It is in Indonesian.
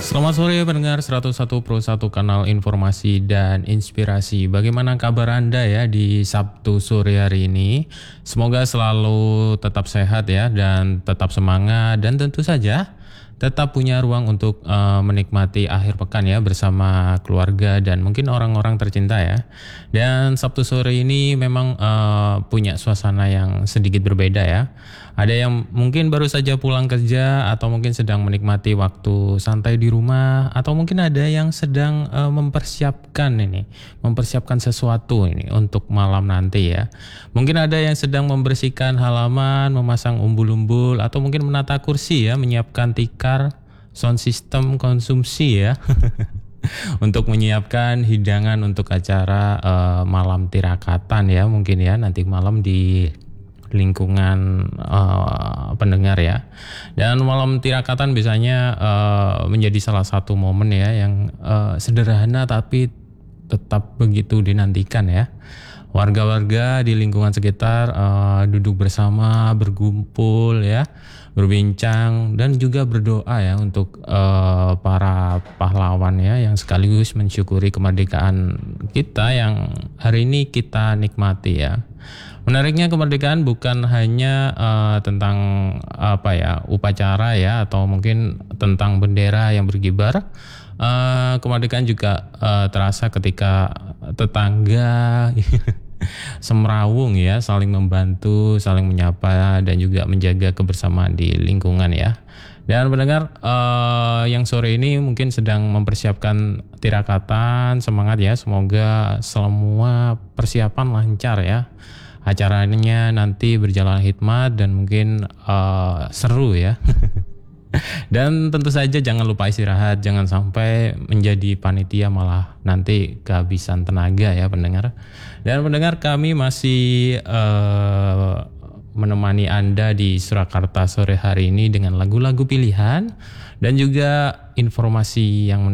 Selamat sore pendengar 101.1 Kanal Informasi dan Inspirasi. Bagaimana kabar Anda ya di Sabtu sore hari ini? Semoga selalu tetap sehat ya dan tetap semangat dan tentu saja tetap punya ruang untuk menikmati akhir pekan ya bersama keluarga dan mungkin orang-orang tercinta ya. Dan Sabtu sore ini memang punya suasana yang sedikit berbeda ya. Ada yang mungkin baru saja pulang kerja atau mungkin sedang menikmati waktu santai di rumah atau mungkin ada yang sedang mempersiapkan sesuatu ini untuk malam nanti ya. Mungkin ada yang sedang membersihkan halaman, memasang umbul-umbul atau mungkin menata kursi ya, menyiapkan tikar, sound system konsumsi ya. Untuk menyiapkan hidangan untuk acara malam tirakatan ya mungkin ya nanti malam di lingkungan pendengar ya. Dan malam tirakatan biasanya menjadi salah satu momen ya yang sederhana tapi tetap begitu dinantikan ya. Warga-warga di lingkungan sekitar duduk bersama, berkumpul ya, berbincang dan juga berdoa ya untuk para pahlawan ya yang sekaligus mensyukuri kemerdekaan kita yang hari ini kita nikmati ya. Menariknya kemerdekaan bukan hanya tentang upacara ya atau mungkin tentang bendera yang berkibar. Kemerdekaan juga terasa ketika tetangga semrawung ya, saling membantu, saling menyapa dan juga menjaga kebersamaan di lingkungan ya. Dan pendengar yang sore ini mungkin sedang mempersiapkan tirakatan, semangat ya, semoga semua persiapan lancar ya. Acaranya nanti berjalan hikmat dan mungkin seru ya. Dan tentu saja jangan lupa istirahat, jangan sampai menjadi panitia malah nanti kehabisan tenaga ya pendengar. Dan pendengar kami masih menemani Anda di Surakarta sore hari ini dengan lagu-lagu pilihan dan juga informasi yang